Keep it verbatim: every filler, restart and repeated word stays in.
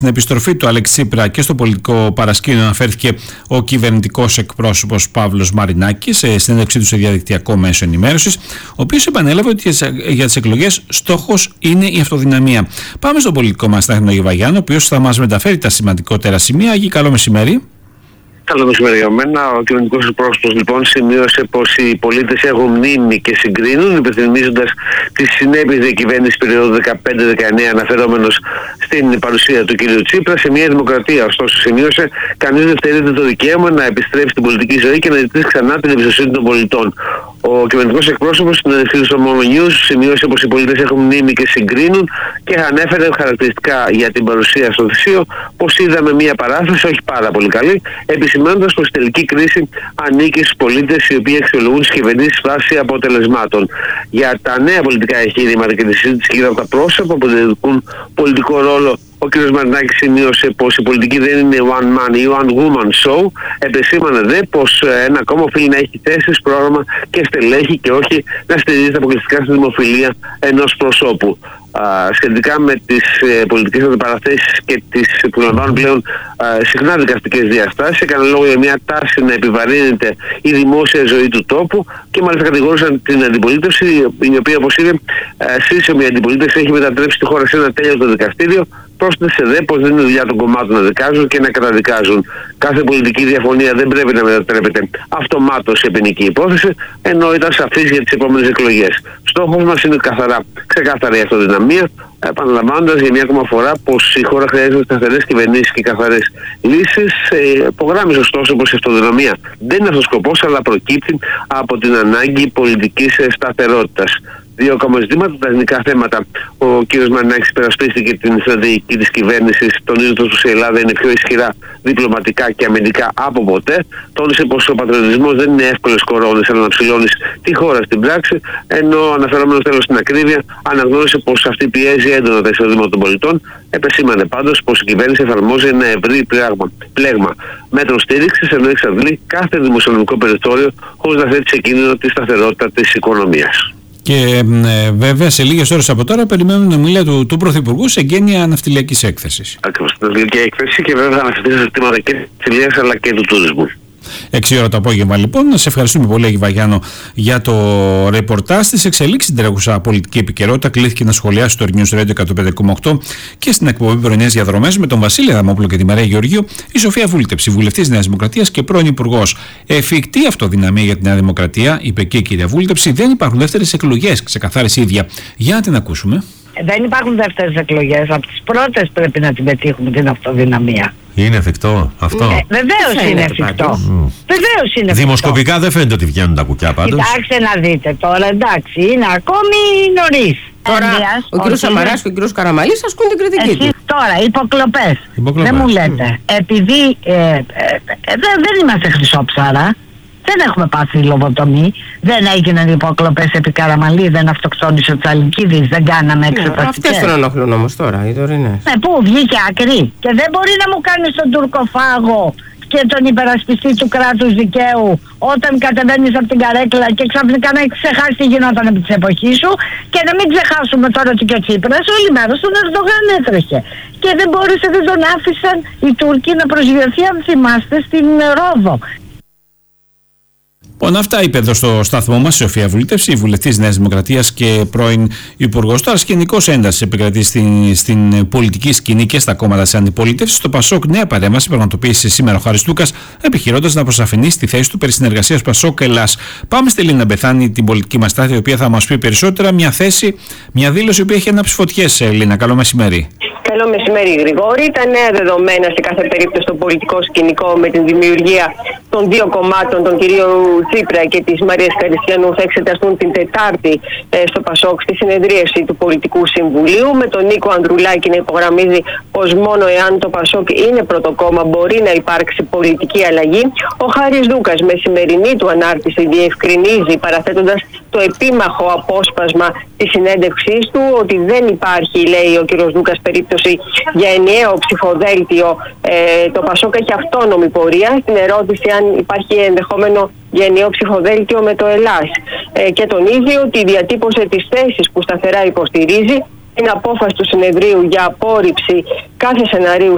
Στην επιστροφή του Αλέξη Τσίπρα και στο πολιτικό παρασκήνιο αναφέρθηκε ο κυβερνητικός εκπρόσωπος Παύλος Μαρινάκης σε συνέντευξή του σε διαδικτυακό μέσο ενημέρωσης, ο οποίος επανέλαβε ότι για τις εκλογές στόχος είναι η αυτοδυναμία. Πάμε στον πολιτικό μας Στάθη Νογεβαγιάννη, ο οποίος θα μας μεταφέρει τα σημαντικότερα σημεία. Αγί, καλό μεσημέρι. Καλό μεσημέρι για μένα. Ο κυβερνητικός εκπρόσωπος λοιπόν σημείωσε πως οι πολίτες έχουν μνήμη και συγκρίνουν, υπενθυμίζοντας τις συνέπειες διακυβέρνησης περίοδου δεκαπέντε δεκαεννέα, αναφερόμενος στην παρουσία του κ. Τσίπρα. Σε μια δημοκρατία, ωστόσο, σημείωσε, κανείς δεν στερείται το δικαίωμα να επιστρέψει στην πολιτική ζωή και να ζητήσει ξανά την εμπιστοσύνη των πολιτών. Ο κυβερνητικός εκπρόσωπος στην συνέντευξή στο Momo News σημείωσε πως οι πολίτες έχουν μνήμη και συγκρίνουν και ανέφερε χαρακτηριστικά για την παρουσία στο Θησίο πως είδαμε μια παράσταση, όχι πάρα πολύ καλή, επισημαίνοντας πως η τελική κρίση ανήκει στους πολίτες οι οποίοι αξιολογούν τις κυβερνήσεις βάσει αποτελεσμάτων. Για τα νέα πολιτικά εγχείρηματα και τη συζήτηση γύρω από τα πρόσωπα που διεκδικούν πολιτικό ρόλο, ο κ. Μαρινάκης σημείωσε πως η πολιτική δεν είναι one man ή one woman show. Επεσήμανε δε πως ένα κόμμα οφείλει να έχει θέσεις, πρόγραμμα και στελέχη και όχι να στηρίζεται αποκλειστικά στη δημοφιλία ενός προσώπου. Α, σχετικά με τις ε, πολιτικές αντιπαραθέσεις και τις που λαμβάνουν πλέον α, συχνά δικαστικές διαστάσεις, έκανε λόγο για μια τάση να επιβαρύνεται η δημόσια ζωή του τόπου και μάλιστα κατηγόρησαν την αντιπολίτευση, η οποία, όπως είναι σύσσωμη αντιπολίτευση, έχει μετατρέψει τη χώρα σε ένα τέλειο δικαστήριο. Πρόσθεσε δε πως δεν είναι δουλειά των κομμάτων να δικάζουν και να καταδικάζουν. Κάθε πολιτική διαφωνία δεν πρέπει να μετατρέπεται αυτομάτως σε ποινική υπόθεση, ενώ ήταν σαφής για τις επόμενες εκλογές. Στόχος μας είναι καθαρά, ξεκάθαρη η αυτοδυναμία, επαναλαμβάνοντας για μια ακόμα φορά πως η χώρα χρειάζεται σταθερές κυβερνήσεις και καθαρές λύσεις. Ε, υπογράμμιζε ωστόσο πως η αυτοδυναμία δεν είναι αυτός ο σκοπός, αλλά προκύπτει από την ανάγκη πολιτικής σταθερότητας. Δύο ακόμα ζητήματα, τα εθνικά θέματα. Ο κ. Μαρινάκης υπερασπίστηκε την στρατηγική της κυβέρνησης, τονίζοντας πως η Ελλάδα είναι πιο ισχυρά διπλωματικά και αμυντικά από ποτέ. Τόνισε πως ο πατριωτισμός δεν είναι εύκολες κορώνες, αλλά να ψηλώνεις τη χώρα στην πράξη. Ενώ αναφερόμενος τέλος στην ακρίβεια, αναγνώρισε πως αυτή πιέζει έντονα τα εισοδήματα των πολιτών. Επεσήμανε πάντως πως η κυβέρνηση εφαρμόζει ένα ευρύ πλέγμα, πλέγμα μέτρων στήριξης, ενώ εξαντλεί κάθε δημοσιονομικό περιθώριο χωρίς να θέτει σε κίνδυνο τη σταθερότητα της οικονομίας. Και ε, βέβαια σε λίγες ώρες από τώρα περιμένουμε την ομιλία του, του Πρωθυπουργού σε εγγένεια ναυτιλιακής έκθεσης. Ακριβώς, ναυτιλιακή έκθεση και βέβαια θα αναφερθεί σε ζητήματα και της ναυτιλίας αλλά και του τουρισμού. έξι ώρα το απόγευμα λοιπόν. Σε ευχαριστούμε πολύ, Αγί Βαγιάνο, για το ρεπορτάζ. Της εξελίξης στην τρέχουσα πολιτική επικαιρότητα κλήθηκε να σχολιάσει το News Radio εκατόν πέντε κόμμα οκτώ και στην εκπομπή Πρωινές Διαδρομές με τον Βασίλη Αδαμόπουλο και τη Μαρία Γεωργίου η Σοφία Βούλτεψη, βουλευτής Νέας Δημοκρατίας και πρώην Υπουργός. Εφικτή αυτοδυναμία για τη Νέα Δημοκρατία, είπε και η κυρία Βούλτεψη. Δεν υπάρχουν δεύτερες εκλογές, ξεκαθάρισε η ίδια. Για να την ακούσουμε. Δεν υπάρχουν δεύτερες εκλογές. Από τις πρώτες πρέπει να την πετύχουμε την αυτοδυναμία. Είναι εφικτό αυτό? Ναι, βεβαίως είναι εφικτό. Mm. Βεβαίως είναι εφικτό. Δημοσκοπικά δεν φαίνεται ότι βγαίνουν τα κουκιά πάντως. Κοιτάξτε να δείτε τώρα, εντάξει, είναι ακόμη νωρίς. Τώρα Ενίας, ο κ. Σαμαράς και ο κ. Καραμανλής ασκούν την κριτική του. Τώρα, υποκλοπές. υποκλοπές. Δεν μου λέτε. Mm. Επειδή ε, ε, ε, δεν, δεν είμαστε χρυσόψαρα. Δεν έχουμε πάθει λοβοτομή. Δεν έγιναν υποκλοπές επί Καραμανλή, δεν αυτοκτόνησε ο Τσαλικίδης, δεν κάναμε εξεταστικές. Αυτές τον ενοχλούν όμως τώρα, οι τωρινές. Ναι, πού βγήκε άκρη. Και δεν μπορεί να μου κάνει τον τουρκοφάγο και τον υπερασπιστή του κράτους δικαίου όταν κατεβαίνεις από την καρέκλα και ξαφνικά να έχεις ξεχάσει τι γινόταν επί της εποχής σου. Και να μην ξεχάσουμε τώρα ότι και ο Τσίπρας όλη μέρα στον Ερντογάν έτρεχε. Και δεν μπόρεσε, δεν τον άφησαν οι Τούρκοι να προσγειωθεί, αν θυμάστε, στην Ρόδο. Λοιπόν, αυτά είπε εδώ στο σταθμό μας η Σοφία Βούλτεψη, η βουλευτής Νέας Δημοκρατίας και πρώην Υπουργός. Τώρα, γενικώς ένταση επικρατεί στην, στην πολιτική σκηνή και στα κόμματα της αντιπολίτευσης. Το Πασόκ νέα παρέμβαση πραγματοποίησε σήμερα ο Χάρης Λούκας, επιχειρώντας να προσαφηνίσει τη θέση του περί συνεργασίας Πασόκ-Ελλάς. Πάμε στη Λίνα Μπεθάνη, την πολιτική μας στάθη, η οποία θα μας πει περισσότερα. Μια θέση, μια δήλωση που έχει ανάψει φωτιές, Λίνα. Καλό μεσημέρι. Καλό μεσημέρι, Γρηγόρη. Τα νέα δεδομένα σε κάθε περίπτωση στο πολιτικό σκηνικό με την δημιουργία των δύο κομμάτων, των κυρίων Τσίπρα και της Μαρίας Καριστιανού, θα εξεταστούν την Τετάρτη ε, στο Πασόκ στη συνεδρίαση του Πολιτικού Συμβουλίου, με τον Νίκο Ανδρουλάκη να υπογραμμίζει πως μόνο εάν το Πασόκ είναι πρωτοκόμμα μπορεί να υπάρξει πολιτική αλλαγή. Ο Χάρης Λούκας με σημερινή του ανάρτηση διευκρινίζει, παραθέτοντας το επίμαχο απόσπασμα της συνέντευξής του, ότι δεν υπάρχει, λέει ο κ. Λούκας, περίπτωση για ενιαίο ψηφοδέλτιο. Ε, το Πασόκ έχει αυτόνομη πορεία. Στην ερώτηση αν υπάρχει ενδεχόμενο για ενιαίο ψηφοδέλτιο με το Ελλάς. Ε, και τονίζει ότι διατύπωσε τις θέσεις που σταθερά υποστηρίζει, την απόφαση του συνεδρίου για απόρριψη κάθε σεναρίου